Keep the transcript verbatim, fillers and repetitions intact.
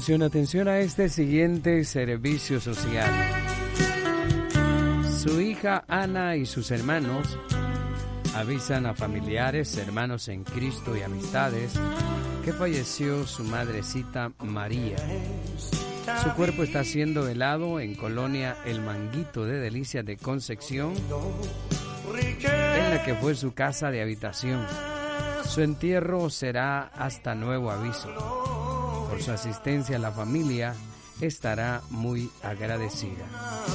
Atención, atención a este siguiente servicio social. Su hija Ana y sus hermanos avisan a familiares, hermanos en Cristo y amistades que falleció su madrecita María. Su cuerpo está siendo velado en Colonia El Manguito de Delicias de Concepción, en la que fue su casa de habitación. Su entierro será hasta nuevo aviso. Por su asistencia, la familia estará muy agradecida.